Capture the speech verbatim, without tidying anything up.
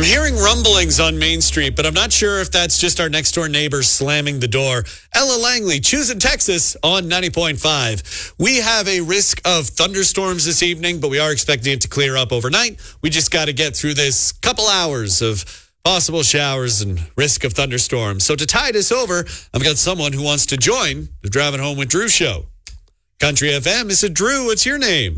I'm hearing rumblings on Main Street, but I'm not sure if that's just our next door neighbor slamming the door. Ella Langley, choosing Texas on ninety point five. We have a risk of thunderstorms this evening, but we are expecting it to clear up overnight. We just got to get through this couple hours of possible showers and risk of thunderstorms. So to tide us over, I've got someone who wants to join the Driving Home with Drew show. Country F M, Mister Drew, what's your name?